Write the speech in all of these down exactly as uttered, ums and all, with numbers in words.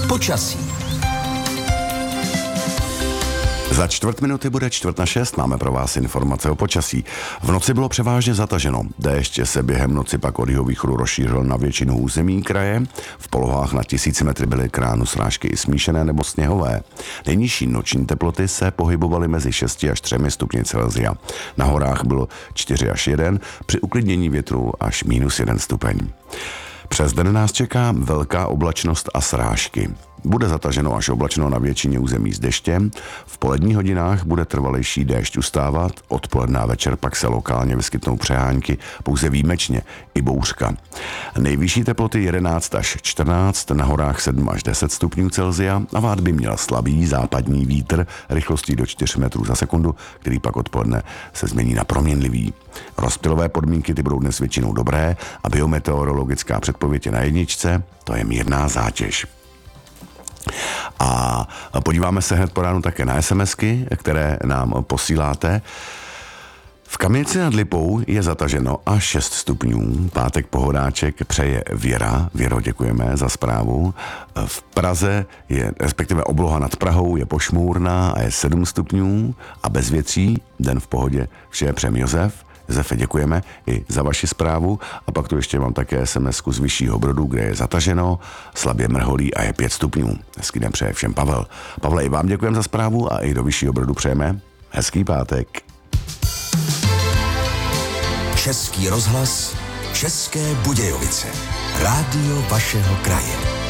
Počasí. Za čtvrt minuty bude čtvrt na šest, máme pro vás informace o počasí. V noci bylo převážně zataženo. Déšť se během noci pak od jihovýchodu rozšířil na většinu území kraje. V polohách na tisíci metry byly k ránu srážky i smíšené nebo sněhové. Nejnižší noční teploty se pohybovaly mezi šesti až třemi stupni Celsia. Na horách bylo čtyři až jedna, při uklidnění větru až minus jeden stupeň. Přes den nás čeká velká oblačnost a srážky. Bude zataženo až oblačno na většině území s deštěm, v poledních hodinách bude trvalejší déšť ustávat, odpoledne a večer pak se lokálně vyskytnou přehánky, pouze výjimečně i bouřka. Nejvyšší teploty jedenáct až čtrnáct, na horách sedm až deset stupňů Celsia a vád by měl slabý západní vítr rychlostí do čtyř metrů za sekundu, který pak odpoledne se změní na proměnlivý. Rozptylové podmínky ty budou dnes většinou dobré a biometeorologická předpověď je na jedničce, to je mírná zátěž. A podíváme se hned po ránu také na SMSky, které nám posíláte. V Kamenici nad Lipou je zataženo až šest stupňů. Pátek pohodáček přeje Věra. Věro, děkujeme za zprávu. V Praze je, respektive obloha nad Prahou je pošmůrná a je sedm stupňů a bez větří, den v pohodě, vše přeje Josef. Josefe, děkujeme i za vaši zprávu a pak tu ještě mám také SMSku z Vyššího Brodu, kde je zataženo, slabě mrholí a je pět stupňů. Hezký den přeje všem Pavel. Pavle, i vám děkujeme za zprávu a i do Vyššího Brodu přejeme hezký pátek. Český rozhlas, České Budějovice. Rádio vašeho kraje.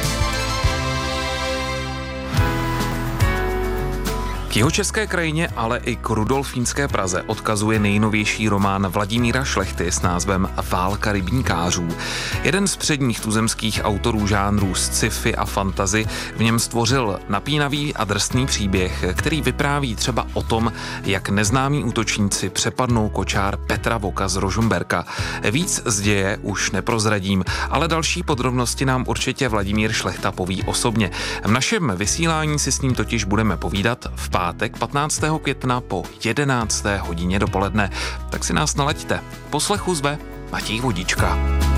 K jihočeské krajině, ale i k rudolfínské Praze odkazuje nejnovější román Vladimíra Šlechty s názvem Válka rybníkářů. Jeden z předních tuzemských autorů žánrů sci-fi a fantasy v něm stvořil napínavý a drsný příběh, který vypráví třeba o tom, jak neznámí útočníci přepadnou kočár Petra Voka z Rožmberka. Víc z děje už neprozradím, ale další podrobnosti nám určitě Vladimír Šlechta poví osobně. V našem vysílání si s ním totiž budeme povídat v pátek patnáctého května po jedenácté hodině dopoledne. Tak si nás nalaďte. Poslechu zve Matěj Vodička.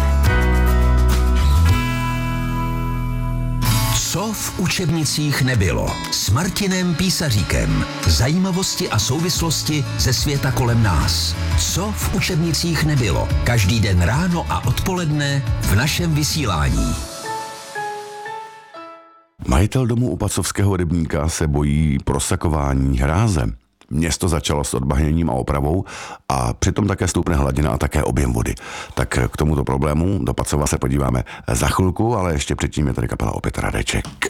Co v učebnicích nebylo? S Martinem Písaříkem. Zajímavosti a souvislosti ze světa kolem nás. Co v učebnicích nebylo? Každý den ráno a odpoledne v našem vysílání. Majitel domu u Pacovského rybníka se bojí prosakování hráze. Město začalo s odbahněním a opravou a přitom také stoupne hladina a také objem vody. Tak k tomuto problému do Pacova se podíváme za chvilku, ale ještě předtím je tady kapela Opět Radeček.